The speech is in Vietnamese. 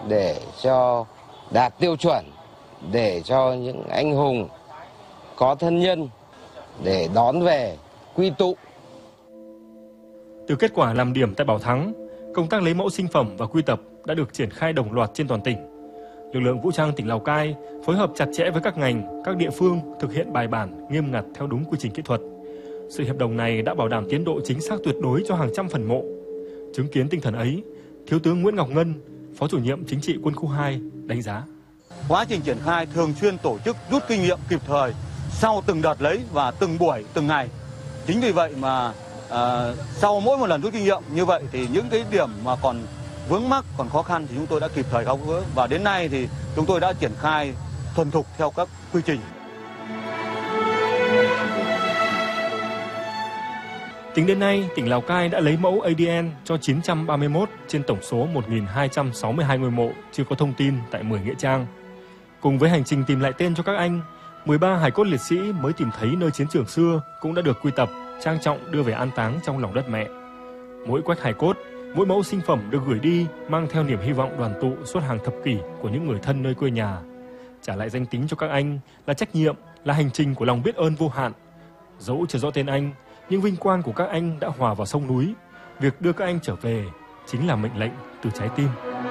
để cho đạt tiêu chuẩn, để cho những anh hùng có thân nhân để đón về quy tụ. Từ kết quả làm điểm tại Bảo Thắng, công tác lấy mẫu sinh phẩm và quy tập đã được triển khai đồng loạt trên toàn tỉnh. Lực lượng vũ trang tỉnh Lào Cai phối hợp chặt chẽ với các ngành, các địa phương thực hiện bài bản, nghiêm ngặt theo đúng quy trình kỹ thuật. Sự hiệp đồng này đã bảo đảm tiến độ chính xác tuyệt đối cho hàng trăm phần mộ. Chứng kiến tinh thần ấy, Thiếu tướng Nguyễn Ngọc Ngân, Phó chủ nhiệm chính trị quân khu 2 đánh giá: quá trình triển khai thường xuyên tổ chức rút kinh nghiệm kịp thời sau từng đợt lấy và từng buổi, từng ngày. Chính vì vậy mà sau mỗi một lần rút kinh nghiệm như vậy thì những cái điểm mà còn vướng mắc, còn khó khăn thì chúng tôi đã kịp thời tháo gỡ, và đến nay thì chúng tôi đã triển khai thuần thục theo các quy trình. Tính đến nay, tỉnh Lào Cai đã lấy mẫu ADN cho 931 trên tổng số 1.262 ngôi mộ chưa có thông tin tại 10 nghĩa trang. Cùng với hành trình tìm lại tên cho các anh, 13 hài cốt liệt sĩ mới tìm thấy nơi chiến trường xưa cũng đã được quy tập, trang trọng đưa về an táng trong lòng đất mẹ. Mỗi quách hài cốt, mỗi mẫu sinh phẩm được gửi đi mang theo niềm hy vọng đoàn tụ suốt hàng thập kỷ của những người thân nơi quê nhà. Trả lại danh tính cho các anh là trách nhiệm, là hành trình của lòng biết ơn vô hạn. Dẫu chưa rõ tên anh, nhưng vinh quang của các anh đã hòa vào sông núi. Việc đưa các anh trở về chính là mệnh lệnh từ trái tim.